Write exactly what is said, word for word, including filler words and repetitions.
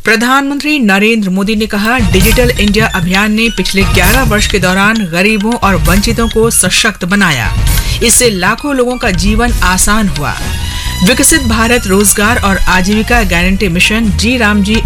प्रधानमंत्री नरेंद्र मोदी ने कहा, डिजिटल इंडिया अभियान ने पिछले ग्यारह वर्ष के दौरान गरीबों और वंचितों को सशक्त बनाया। इससे लाखों लोगों का जीवन आसान हुआ। विकसित भारत रोजगार और आजीविका गारंटी मिशन जी राम जी